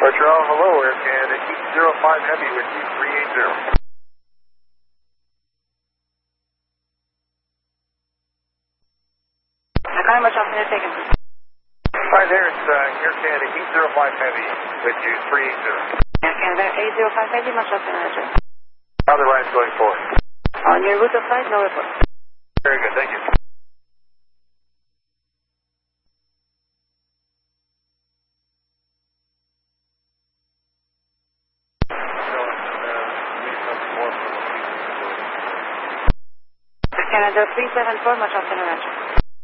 Montreal, hello, Air Canada, Heat 05 Heavy with you, 380. How much off taken? Hi there, it's Air Canada, Heat 05 Heavy with you, 380. Air Canada, 805 Heavy, much off How the ride's going forward? On your route of flight, no report. Very good, thank you. Canada 374, much off